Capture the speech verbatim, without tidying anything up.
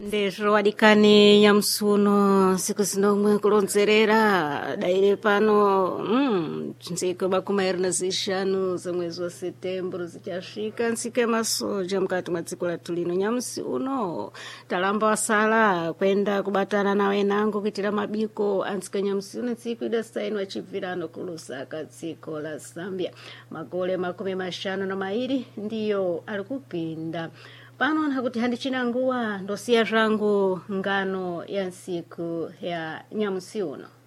Ndezvo wadikani nyamsuno siku zinomwe kulonzerera daire pano mm, ntsiko makumi na zishanu za mwezi wa Setembro zichasvika ntsika masoja mkati mwa dziko lathu lino. Nyamusi uno talamba wasala kwenda kubatana nawe nango kuitira mabiko antsika nyamusi uno ntsiku idasainwa chibvirano ku Lusaka dziko la Zambia. Magole makumi mashanu na mairi ndiyo ali kupinda pano nakuti handichinanguwa ndosiya zvangu ngano ya nsiku ya nyamusi uno.